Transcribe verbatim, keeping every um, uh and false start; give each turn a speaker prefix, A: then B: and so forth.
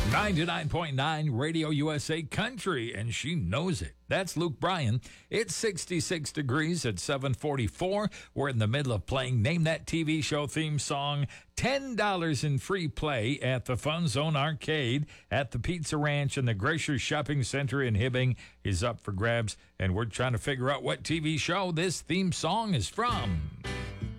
A: ninety-nine point nine Radio U S A Country, and she knows it. That's Luke Bryan. It's sixty-six degrees at seven forty-four. We're in the middle of playing Name That T V Show theme song. ten dollars in free play at the Fun Zone Arcade at the Pizza Ranch and the Glacier Shopping Center in Hibbing is up for grabs. And we're trying to figure out what T V show this theme song is from.